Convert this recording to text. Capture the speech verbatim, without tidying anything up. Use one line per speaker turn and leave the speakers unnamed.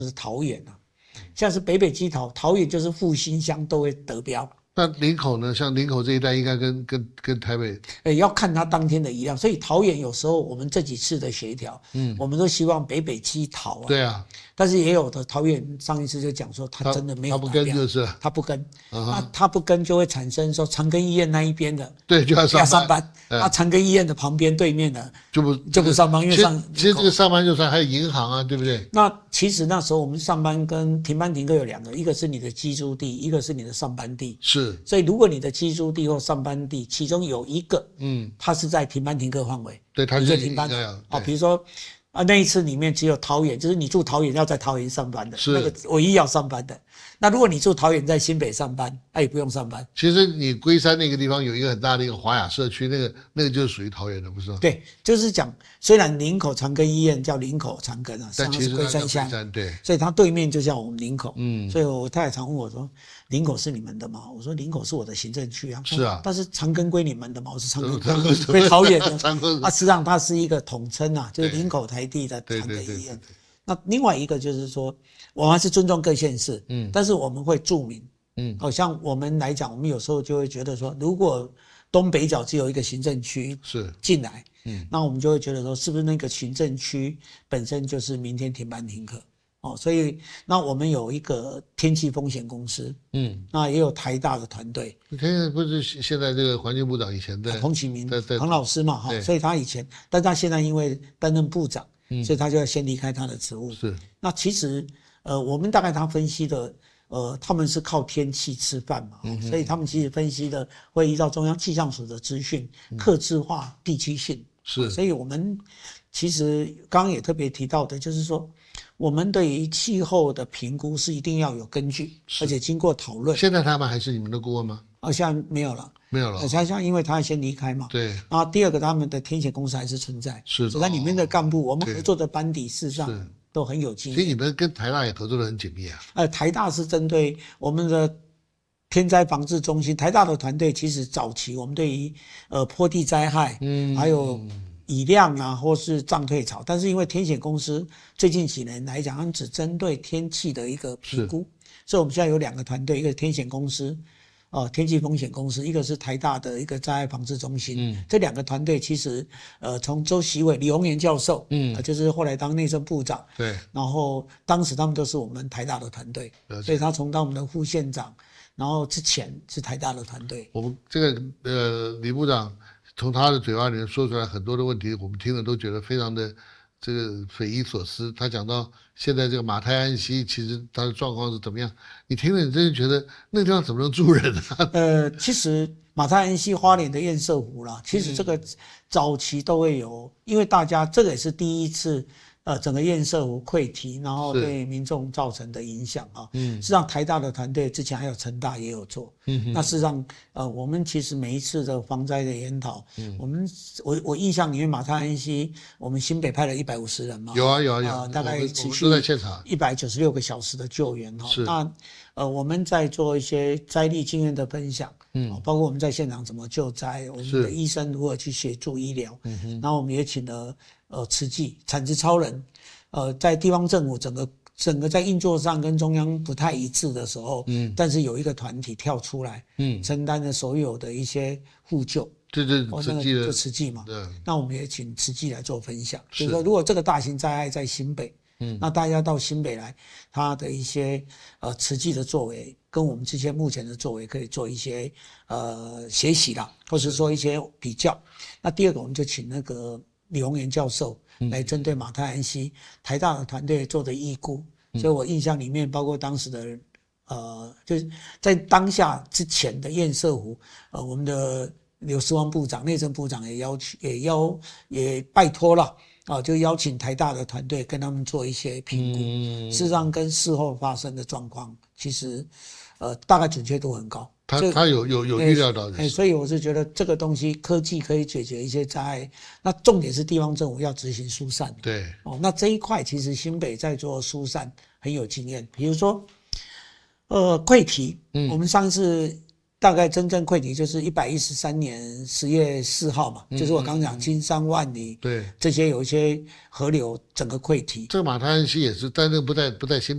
就是桃园啊，像是北北基桃，桃园就是复兴乡都会得标。
那林口呢？像林口这一带，应该跟跟跟台北，
呃，要看它当天的移量，所以桃园有时候我们这几次的协调，嗯，我们都希望北北基桃啊，
对啊，
但是也有的桃园上一次就讲说他真的没有
他不跟就是
他不跟，
啊、
那他不跟就会产生说长庚医院那一边的
对就要上班，
上班，
那、
嗯、长庚医院的旁边对面的
就不
就不上班，因为上
其实这个上班就算还有银行啊，对不对？
那其实那时候我们上班跟停班停课有两个，一个是你的居住地，一个是你的上班地，
是，
所以如果你的居住地或上班地其中有一个，
嗯，
它是在停班停课范围，
对，它
就停班啊，比如说。啊，那一次里面只有桃园，就是你住桃园要在桃园上班的，那个唯一要上班的。那如果你住桃园在新北上班，那也不用上班。
其实你龟山那个地方有一个很大的一个华雅社区，那个那个就是属于桃园的，不是吗？
对，就是讲虽然林口长庚医院叫林口长庚啊，
但其实
龟山乡，
对，
所以它对面就叫我们林口。
嗯，
所以我太太常问我说：“林口是你们的吗？”我说：“林口是我的行政区啊。”
是啊，
但是长庚归你们的嘛，我是长庚归桃园的。
长庚
啊，实际上它是一个统称啊，就是林口台地的长庚医院。那另外一个就是说，我们还是尊重各县市，嗯，但是我们会注明，嗯，好、哦、像我们来讲，我们有时候就会觉得说，如果东北角只有一个行政区是进来，嗯，那我们就会觉得说，是不是那个行政区本身就是明天停班停课？哦，所以那我们有一个天气风险公司，嗯，那也有台大的团队。
你看，不是现在这个环境部长以前的
彭启明，彭老师嘛，哈，所以他以前，但他现在因为担任部长。所以他就要先离开他的职务。是，那其实，呃，我们大概他分析的，呃，他们是靠天气吃饭嘛，嗯、所以他们其实分析的会依照中央气象署的资讯，客制化地区性。是，所以我们其实刚刚也特别提到的，就是说，我们对于气候的评估是一定要有根据，而且经过讨论。
现在他们还是你们的顾问吗？
啊，现在没有了。
没有了，
才像因为他先离开嘛，对。然后第二个，他们的天险公司还是存在，是。所以它里面的干部，我们合作的班底事实上都很有经验。
其实你们跟台大也合作得很紧密啊。
呃，台大是针对我们的天灾防治中心，台大的团队其实早期我们对于呃坡地灾害，嗯，还有雨量啊，或是涨退潮，但是因为天险公司最近几年来讲，他们只针对天气的一个评估，所以我们现在有两个团队，一个天险公司。哦，天气风险公司，一个是台大的一个灾害防治中心，嗯，这两个团队其实，呃，从周习伟、李鸿源教授，嗯、呃，就是后来当内政部长，对，然后当时他们都是我们台大的团队，所以他从当我们的副县长，然后之前是台大的团队。
我们这个呃李部长从他的嘴巴里面说出来很多的问题，我们听了都觉得非常的这个匪夷所思。他讲到现在这个马太安溪，其实它的状况是怎么样？你听了，你真的觉得那个地方怎么能住人呢？
呃，其实马太安溪花莲的堰塞湖啦，其实这个早期都会有，因为大家这个也是第一次。呃，整个堰塞湖溃堤，然后对民众造成的影响啊，嗯，事实上台大的团队之前还有成大也有做，嗯，那事实上，呃，我们其实每一次的防灾的研讨，嗯，我们我我印象里面马太安溪，我们新北派了一百五十人嘛，
有啊有啊有啊，
呃，大概持续一百九十六个小时的救援哈，是，那呃我们在做一些灾地经验的分享，嗯，包括我们在现场怎么救灾，我们的医生如何去协助医疗，嗯哼，然后我们也请了。呃，慈济产值超人，呃，在地方政府整个整个在运作上跟中央不太一致的时候，嗯，但是有一个团体跳出来，嗯，承担了所有的一些互救，
对对，
慈济的就慈济嘛，对，那我们也请慈济来做分享，就是说，如果这个大型灾害在新北，嗯，那大家到新北来，他的一些呃慈济的作为，跟我们这些目前的作为可以做一些呃学习啦，或者说一些比较。那第二个，我们就请那个。李鸿源教授来针对马太安溪台大的团队做的预估，所以我印象里面包括当时的呃，就是在当下之前的堰塞湖，呃，我们的刘世汪部长、内政部长也邀请，也邀也拜托了啊，就邀请台大的团队跟他们做一些评估，嗯、事实上跟事后发生的状况，其实呃大概准确度很高。
他他有有有预料到的、
欸欸，所以我是觉得这个东西科技可以解决一些灾害，那重点是地方政府要执行疏散。
对，
哦，那这一块其实新北在做疏散很有经验，比如说，呃，溃堤，嗯，我们上次大概真正溃堤就是一百一十三年十月四号嘛，嗯、就是我刚刚讲金山万里，对，这些有一些河流整个溃堤。
这个马太安溪也是，但是不在不在新。